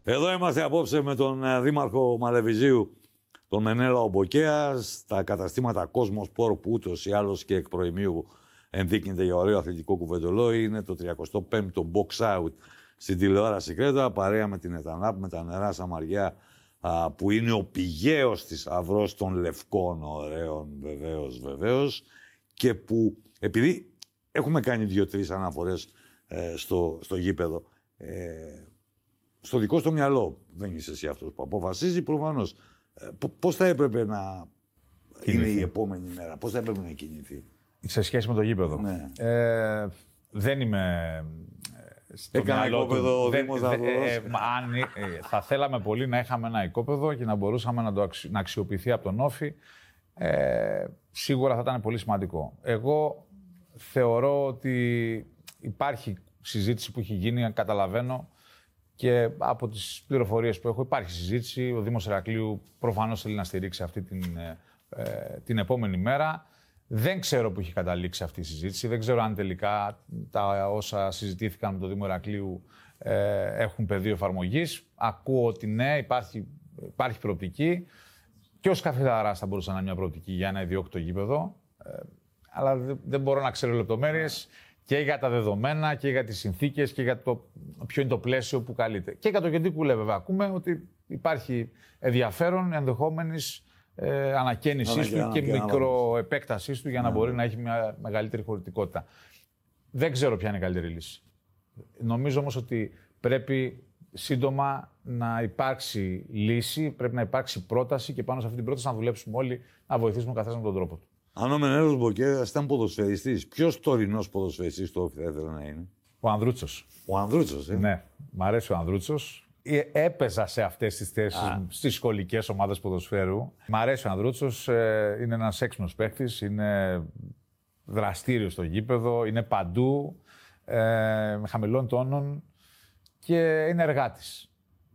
Εδώ είμαστε απόψε με τον Δήμαρχο Μαλεβιζίου, τον Μενέλα Ομποκαία, στα καταστήματα Κόσμος Σπορ που ούτως ή άλλως και εκ προημίου ενδείκνυται για ωραίο αθλητικό κουβεντολό. Είναι το 35ο box out στην τηλεόραση Κρέτα, παρέα με την Ετανάπ, με τα νερά Σαμαριά, που είναι ο πηγαίος της αυρός των λευκών ωραίων, βεβαίως, και που επειδή έχουμε κάνει 2-3 αναφορές στο γήπεδο, στο δικό στο μυαλό, δεν είσαι εσύ αυτός που αποφασίζει προφανώς, πώς θα έπρεπε να είναι η επόμενη μέρα, πώς θα έπρεπε να κινηθεί. Σε σχέση με το γήπεδο. Ναι. Δεν είμαι στο Έκανα οικόπεδο ο Δήμος θα θέλαμε πολύ να είχαμε ένα οικόπεδο και να μπορούσαμε να αξιοποιηθεί από τον Όφη. Σίγουρα θα ήταν πολύ σημαντικό. Εγώ θεωρώ ότι υπάρχει συζήτηση που έχει γίνει, καταλαβαίνω, και από τις πληροφορίες που έχω υπάρχει συζήτηση. Ο Δήμος Ηρακλείου προφανώς θέλει να στηρίξει αυτή την επόμενη μέρα. Δεν ξέρω που έχει καταλήξει αυτή η συζήτηση. Δεν ξέρω αν τελικά τα όσα συζητήθηκαν με το Δήμο Ηρακλείου έχουν πεδίο εφαρμογής. Ακούω ότι ναι, υπάρχει προοπτική. Και ως καφεδαράς θα μπορούσε να είναι μια προοπτική για ένα ιδιόκτητο γήπεδο. Αλλά δεν μπορώ να ξέρω λεπτομέρειες και για τα δεδομένα και για τις συνθήκες και για το ποιο είναι το πλαίσιο που καλείται. Και για το Κεντρικούλε, βέβαια, ακούμε ότι υπάρχει ενδιαφέρον ενδεχόμενης ανακαίνισής του και μικροεπέκτασής του για να μπορεί να έχει μια μεγαλύτερη χωρητικότητα. Δεν ξέρω ποια είναι η καλύτερη λύση. Νομίζω όμως ότι πρέπει σύντομα να υπάρξει λύση, πρέπει να υπάρξει πρόταση και πάνω σε αυτή την πρόταση να δουλέψουμε όλοι, να βοηθήσουμε ο καθένας με τον τρόπο του. Αν ο Μενέλος Ομποκαίας ήταν ποδοσφαιριστής, ποιος τωρινός ποδοσφαιριστής το Όφη θα ήθελε να είναι? Ο Ανδρούτσος. Ο Ανδρούτσος, Ναι, μ' αρέσει ο Ανδρούτσος. Έπαιζα σε αυτές τις θέσεις στις σχολικές ομάδες ποδοσφαίρου. Μ' αρέσει ο Ανδρούτσος, είναι ένας έξυπνος παίκτης, είναι δραστήριος στο γήπεδο, είναι παντού, με χαμηλών τόνων και είναι εργάτης.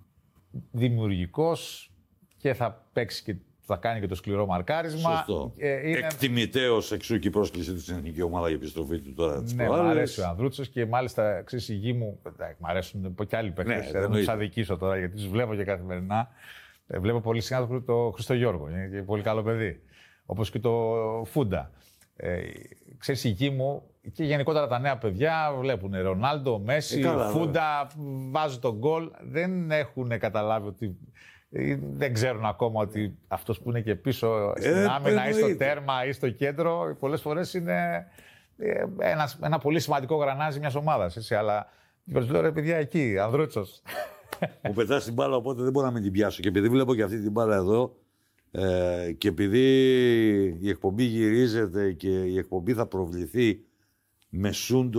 Δημιουργικός και θα παίξει και θα κάνει και το σκληρό μαρκάρισμα. Σωστό. Εκτιμητέως εξού και η πρόσκληση της εθνική ομάδα για επιστροφή του τώρα της προάλλες. Ναι, μου αρέσει ο Ανδρούτσος και μάλιστα ξέρεις η γη μου. Μ' αρέσουν και άλλοι παίκτες. Δεν τους αδικήσω τώρα γιατί τους βλέπω και καθημερινά. Βλέπω πολύ συχνά το Χρήστο Γιώργο. Είναι και πολύ καλό παιδί. Όπως και το Φούντα. Ξέρεις η γη μου και γενικότερα τα νέα παιδιά βλέπουν Ρονάλντο, Μέση, Φούντα, βάζουν τον γκολ. Δεν έχουν καταλάβει ότι. Δεν ξέρουν ακόμα ότι αυτός που είναι και πίσω στην άμυνα ή στο τέρμα ή στο κέντρο πολλές φορές είναι ένα πολύ σημαντικό γρανάζι μιας ομάδας. Έτσι, αλλά λέω ρε παιδιά εκεί, Ανδρούτσος. Μου πετάς την μπάλα οπότε δεν μπορώ να μην την πιάσω. Και επειδή βλέπω και αυτή την μπάλα εδώ και επειδή η εκπομπή γυρίζεται και η εκπομπή θα προβληθεί με Σούντο